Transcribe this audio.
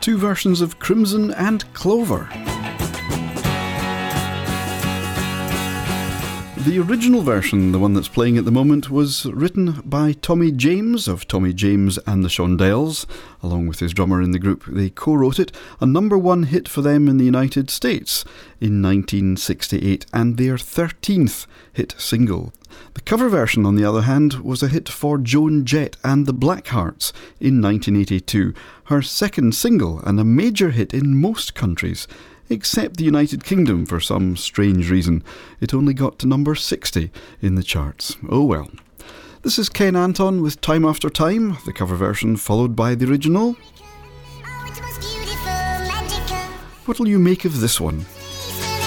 two versions of Crimson and Clover. The original version, the one that's playing at the moment, was written by Tommy James of Tommy James and the Shondells. Along with his drummer in the group, they co-wrote it, a number one hit for them in the United States in 1968 and their 13th hit single. The cover version, on the other hand, was a hit for Joan Jett and the Blackhearts in 1982, her second single and a major hit in most countries, except the United Kingdom for some strange reason. It only got to number 60 in the charts. Oh well. This is Ken Anton with Time After Time, the cover version followed by the original. What'll you make of this one?